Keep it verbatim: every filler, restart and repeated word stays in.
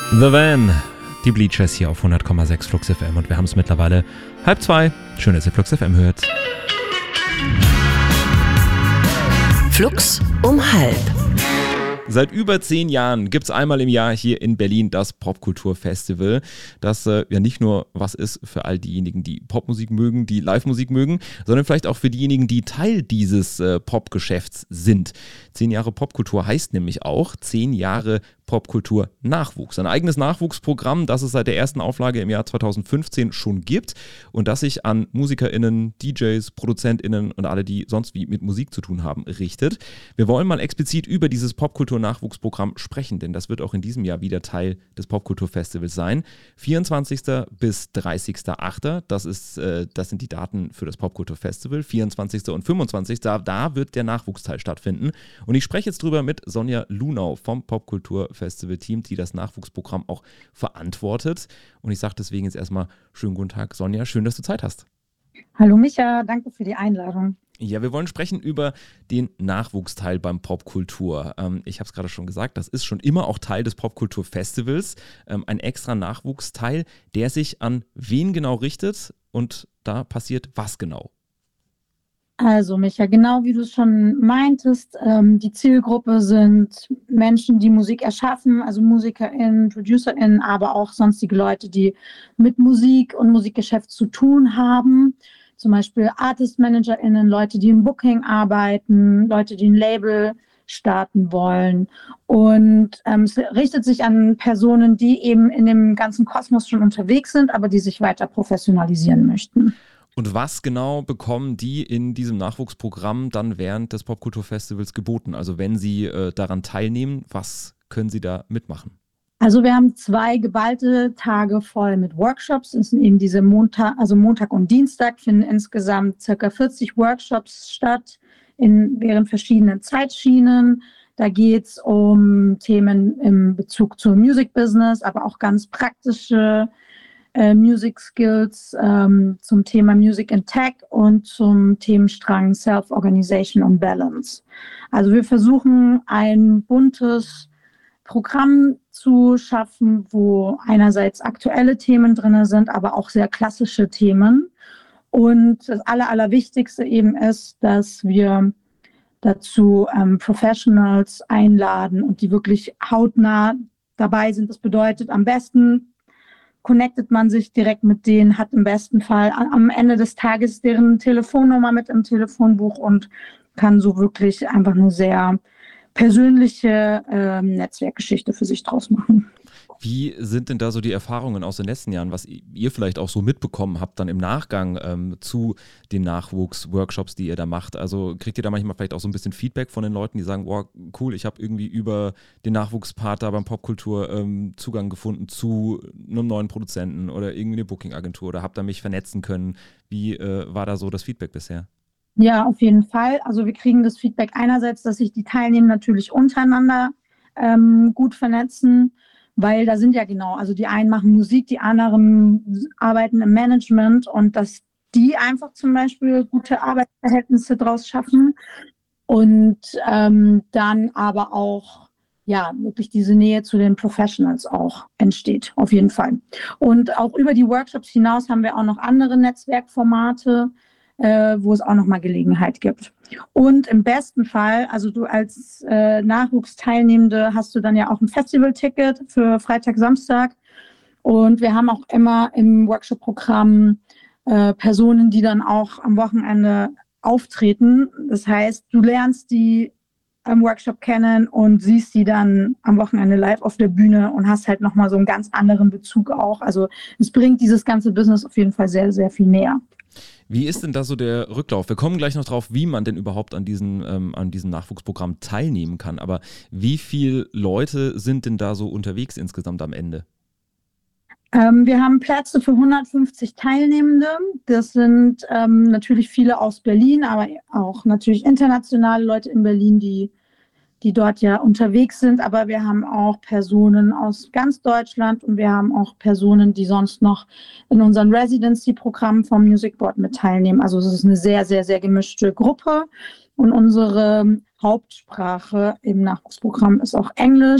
The Van, die Bleachers hier auf hundert Komma sechs Flux F M und wir haben es mittlerweile halb zwei. Schön, dass ihr Flux F M hört. Flux um halb. Seit über zehn Jahren gibt es einmal im Jahr hier in Berlin das Popkulturfestival, das äh, ja nicht nur was ist für all diejenigen, die Popmusik mögen, die Live-Musik mögen, sondern vielleicht auch für diejenigen, die Teil dieses äh, Popgeschäfts sind. Zehn Jahre Popkultur heißt nämlich auch zehn Jahre Popkultur-Nachwuchs. Ein eigenes Nachwuchsprogramm, das es seit der ersten Auflage im Jahr zweitausendfünfzehn schon gibt und das sich an MusikerInnen, D Js, ProduzentInnen und alle, die sonst wie mit Musik zu tun haben, richtet. Wir wollen mal explizit über dieses Popkultur-Nachwuchsprogramm sprechen, denn das wird auch in diesem Jahr wieder Teil des Popkulturfestivals sein. vierundzwanzigster bis dreißigster achter Das, ist, äh, das sind die Daten für das Popkulturfestival. vierundzwanzigster und fünfundzwanzigster Da wird der Nachwuchsteil stattfinden. Und ich spreche jetzt drüber mit Sonja Lunau vom Popkulturfestival-Team, die das Nachwuchsprogramm auch verantwortet. Und ich sage deswegen jetzt erstmal schönen guten Tag, Sonja. Schön, dass du Zeit hast. Hallo Micha, danke für die Einladung. Ja, wir wollen sprechen über den Nachwuchsteil beim Popkultur. Ähm, ich habe es gerade schon gesagt, das ist schon immer auch Teil des Popkulturfestivals. Ähm, ein extra Nachwuchsteil, der sich an wen genau richtet und da passiert was genau? Also Micha, genau wie du es schon meintest, ähm, die Zielgruppe sind Menschen, die Musik erschaffen, also MusikerInnen, ProducerInnen, aber auch sonstige Leute, die mit Musik und Musikgeschäft zu tun haben. Zum Beispiel Artist-ManagerInnen, Leute, die im Booking arbeiten, Leute, die ein Label starten wollen. Und ähm, es richtet sich an Personen, die eben in dem ganzen Kosmos schon unterwegs sind, aber die sich weiter professionalisieren möchten. Und was genau bekommen die in diesem Nachwuchsprogramm dann während des Popkulturfestivals geboten? Also wenn sie äh, daran teilnehmen, was können sie da mitmachen? Also wir haben zwei geballte Tage voll mit Workshops. Es sind eben diese Montag, also Montag und Dienstag finden insgesamt circa vierzig Workshops statt in während verschiedenen Zeitschienen. Da geht es um Themen im Bezug zum Music Business, aber auch ganz praktische äh, Music Skills ähm, zum Thema Music in Tech und zum Themenstrang Self-Organization und Balance. Also wir versuchen ein buntes Programm zu schaffen, wo einerseits aktuelle Themen drin sind, aber auch sehr klassische Themen. Und das Aller, Allerwichtigste eben ist, dass wir dazu ähm, Professionals einladen und die wirklich hautnah dabei sind. Das bedeutet, am besten connectet man sich direkt mit denen, hat im besten Fall am Ende des Tages deren Telefonnummer mit im Telefonbuch und kann so wirklich einfach eine sehr persönliche ähm, Netzwerkgeschichte für sich draus machen. Wie sind denn da so die Erfahrungen aus den letzten Jahren, was ihr vielleicht auch so mitbekommen habt dann im Nachgang ähm, zu den Nachwuchsworkshops, die ihr da macht? Also kriegt ihr da manchmal vielleicht auch so ein bisschen Feedback von den Leuten, die sagen, boah, cool, ich habe irgendwie über den Nachwuchspart da beim Popkultur ähm, Zugang gefunden zu einem neuen Produzenten oder irgendwie eine Booking-Agentur oder habt da mich vernetzen können? Wie äh, war da so das Feedback bisher? Ja, auf jeden Fall. Also wir kriegen das Feedback einerseits, dass sich die Teilnehmer natürlich untereinander ähm, gut vernetzen, weil da sind ja genau, also die einen machen Musik, die anderen arbeiten im Management und dass die einfach zum Beispiel gute Arbeitsverhältnisse draus schaffen und ähm, dann aber auch ja wirklich diese Nähe zu den Professionals auch entsteht, auf jeden Fall. Und auch über die Workshops hinaus haben wir auch noch andere Netzwerkformate, Äh, wo es auch nochmal Gelegenheit gibt. Und im besten Fall, also du als äh, Nachwuchsteilnehmende hast du dann ja auch ein Festivalticket für Freitag, Samstag und wir haben auch immer im Workshop-Programm äh, Personen, die dann auch am Wochenende auftreten. Das heißt, du lernst die am Workshop kennen und siehst die dann am Wochenende live auf der Bühne und hast halt nochmal so einen ganz anderen Bezug auch. Also es bringt dieses ganze Business auf jeden Fall sehr, sehr viel näher. Wie ist denn da so der Rücklauf? Wir kommen gleich noch drauf, wie man denn überhaupt an, diesen, ähm, an diesem Nachwuchsprogramm teilnehmen kann. Aber wie viele Leute sind denn da so unterwegs insgesamt am Ende? Ähm, wir haben Plätze für hundertfünfzig Teilnehmende. Das sind ähm, natürlich viele aus Berlin, aber auch natürlich internationale Leute in Berlin, die die dort ja unterwegs sind, aber wir haben auch Personen aus ganz Deutschland und wir haben auch Personen, die sonst noch in unseren Residency-Programmen vom Music Board mit teilnehmen. Also es ist eine sehr, sehr, sehr gemischte Gruppe und unsere Hauptsprache im Nachwuchsprogramm ist auch Englisch.